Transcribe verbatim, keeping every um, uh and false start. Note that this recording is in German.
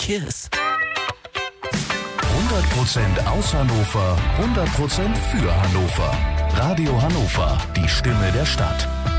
Kiss. hundert Prozent aus Hannover, hundert Prozent für Hannover. Radio Hannover, die Stimme der Stadt.